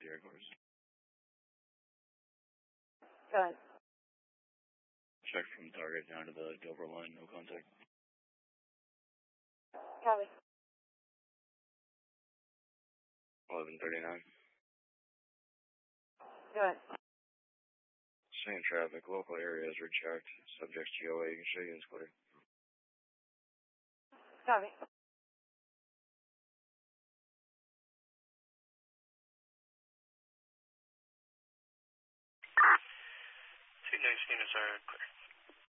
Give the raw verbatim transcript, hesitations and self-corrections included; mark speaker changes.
Speaker 1: headquarters.
Speaker 2: Go ahead.
Speaker 1: Check from target down to the Dover line, no contact.
Speaker 2: Copy.
Speaker 1: eleven thirty-nine.
Speaker 2: Go ahead.
Speaker 1: Same traffic, local areas are checked. Subject's G O A, you can show units clear.
Speaker 2: Copy.
Speaker 3: Two nice units are clear.